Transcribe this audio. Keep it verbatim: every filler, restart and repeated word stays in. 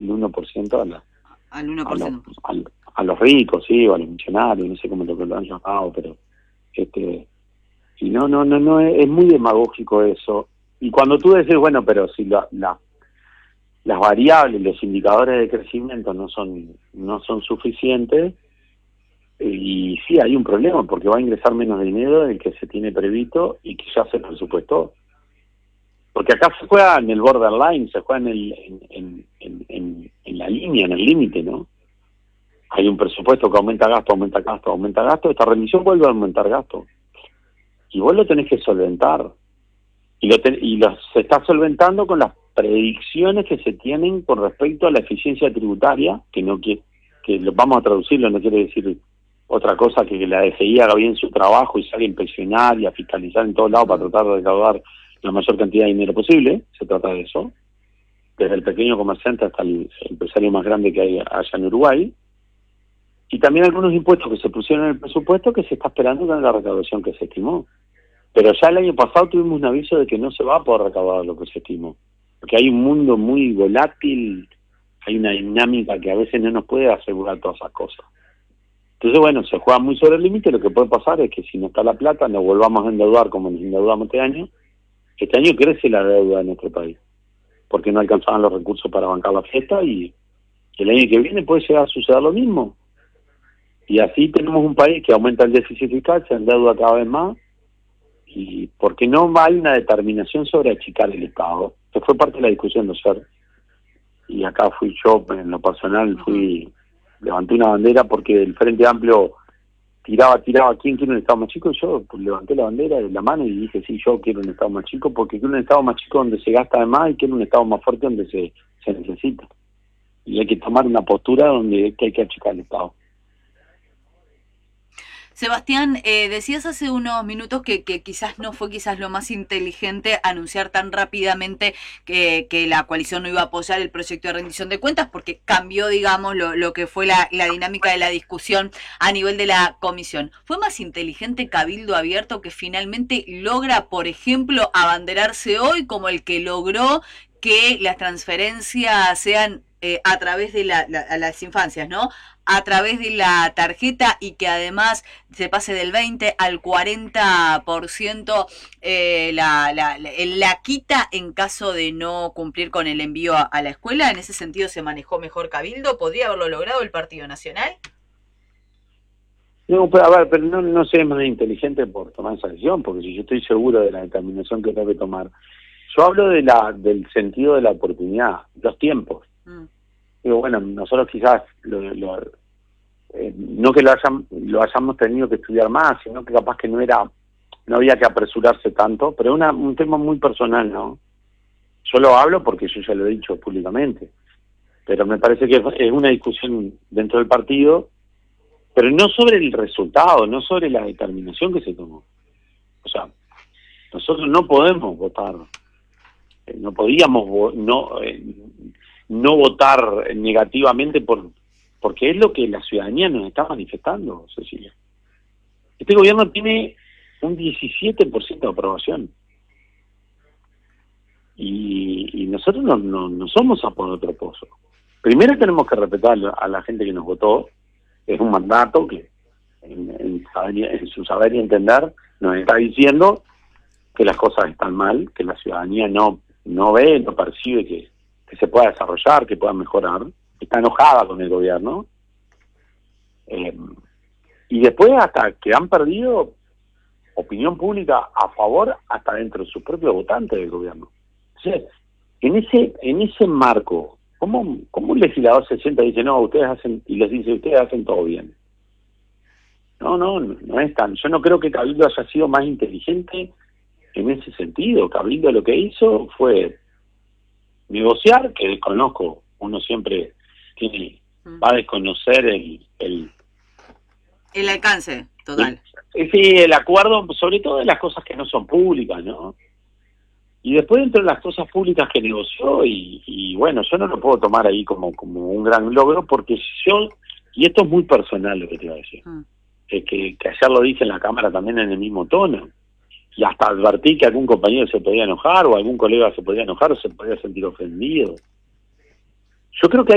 el uno por ciento a, la, al uno a, por los, ciento. a, a los ricos, sí, o a los millonarios, no sé cómo lo, lo han llamado, pero este y no, no, no, no, es, es muy demagógico eso. Y cuando tú decís, bueno, pero si la, la, las variables, los indicadores de crecimiento no son, no son suficientes, y sí hay un problema, porque va a ingresar menos dinero del que se tiene previsto y que ya se presupuestó. Porque acá se juega en el borderline, se juega en, el, en, en, en, en, en la línea, en el límite, ¿no? Hay un presupuesto que aumenta gasto, aumenta gasto, aumenta gasto, esta remisión vuelve a aumentar gasto. Y vos lo tenés que solventar. Y lo, te, y lo se está solventando con las predicciones que se tienen con respecto a la eficiencia tributaria, que no que, que lo vamos a traducirlo, no quiere decir otra cosa que que la D G I haga bien su trabajo y salga a inspeccionar y a fiscalizar en todos lados para tratar de recaudar la mayor cantidad de dinero posible. Se trata de eso, desde el pequeño comerciante hasta el empresario más grande que hay allá en Uruguay. Y también algunos impuestos que se pusieron en el presupuesto que se está esperando con la recaudación que se estimó. Pero ya el año pasado tuvimos un aviso de que no se va a poder recaudar lo que se estimó, porque hay un mundo muy volátil, hay una dinámica que a veces no nos puede asegurar todas esas cosas. Entonces, bueno, se juega muy sobre el límite. Lo que puede pasar es que si no está la plata, nos volvamos a endeudar como nos endeudamos este año. Este año crece la deuda en nuestro país, porque no alcanzaban los recursos para bancar la fiesta, y el año que viene puede llegar a suceder lo mismo. Y así tenemos un país que aumenta el déficit fiscal, se endeuda cada vez más, y porque no hay una determinación sobre achicar el Estado, que fue parte de la discusión de ayer. Y acá fui yo, en lo personal, fui levanté una bandera porque el Frente Amplio tiraba, tiraba, ¿quién quiere un Estado más chico? Y yo pues, levanté la bandera de la mano y dije, sí, yo quiero un Estado más chico, porque quiero un Estado más chico donde se gasta de más, y quiero un Estado más fuerte donde se, se necesita. Y hay que tomar una postura donde que hay que achicar el Estado. Sebastián, eh, decías hace unos minutos que, que quizás no fue quizás lo más inteligente anunciar tan rápidamente que, que la coalición no iba a apoyar el proyecto de rendición de cuentas, porque cambió, digamos, lo, lo que fue la, la dinámica de la discusión a nivel de la comisión. ¿Fue más inteligente Cabildo Abierto, que finalmente logra, por ejemplo, abanderarse hoy como el que logró que las transferencias sean eh, a través de la, la, a las infancias, ¿no? A través de la tarjeta, y que además se pase del veinte al cuarenta por ciento eh, la, la, la, la quita en caso de no cumplir con el envío a, a la escuela? ¿En ese sentido se manejó mejor Cabildo? ¿Podría haberlo logrado el Partido Nacional? No, pero a ver, pero no, no sé más inteligente por tomar esa decisión, porque si yo estoy seguro de la determinación que tengo que tomar. Yo hablo de la del sentido de la oportunidad, los tiempos. Mm. Digo, bueno, nosotros quizás lo, lo, eh, no que lo, hayan, lo hayamos tenido que estudiar más, sino que capaz que no era, no había que apresurarse tanto, pero es una, un tema muy personal, ¿no? Yo lo hablo porque yo ya lo he dicho públicamente, pero me parece que es una discusión dentro del partido, pero no sobre el resultado, no sobre la determinación que se tomó. O sea, nosotros no podemos votar, eh, no podíamos no eh, no votar negativamente por porque es lo que la ciudadanía nos está manifestando, Cecilia. Este gobierno tiene un diecisiete por ciento de aprobación. Y, y nosotros no, no, no somos a por otro pozo. Primero tenemos que respetar a la gente que nos votó. Es un mandato que en, en, saber, en su saber y entender nos está diciendo que las cosas están mal, que la ciudadanía no, no ve, no percibe que que se pueda desarrollar, que pueda mejorar, está enojada con el gobierno, eh, y después hasta que han perdido opinión pública a favor hasta dentro de sus propios votantes del gobierno. Entonces, en ese en ese marco, ¿cómo, cómo un legislador se sienta y dice, no, ustedes hacen, y les dice, ustedes hacen todo bien? No, no, no es tan. Yo no creo que Cabildo haya sido más inteligente en ese sentido. Cabildo lo que hizo fue negociar, que desconozco, uno siempre tiene, va a desconocer el el, el alcance total. El, sí, el acuerdo, sobre todo de las cosas que no son públicas, ¿no? Y después dentro de las cosas públicas que negoció, y, y bueno, yo no lo puedo tomar ahí como, como un gran logro, porque yo, y esto es muy personal lo que te iba a decir, mm. que, que, que ayer lo dije en la Cámara también en el mismo tono, y hasta advertí que algún compañero se podía enojar, o algún colega se podía enojar, o se podía sentir ofendido. Yo creo que hay